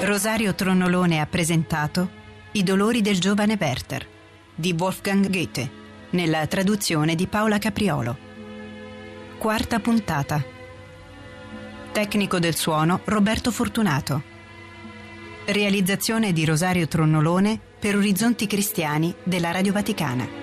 Rosario Tronnolone ha presentato I dolori del giovane Werther di Wolfgang Goethe, nella traduzione di Paola Capriolo. Quarta puntata. Tecnico del suono Roberto Fortunato. Realizzazione di Rosario Tronnolone per Orizzonti Cristiani della Radio Vaticana.